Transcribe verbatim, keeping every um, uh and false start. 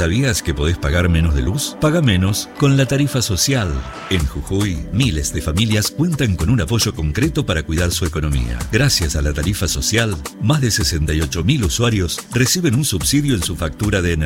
¿Sabías que podés pagar menos de luz? Paga menos con la tarifa social. En Jujuy, miles de familias cuentan con un apoyo concreto para cuidar su economía. Gracias a la tarifa social, más de sesenta y ocho mil usuarios reciben un subsidio en su factura de energía.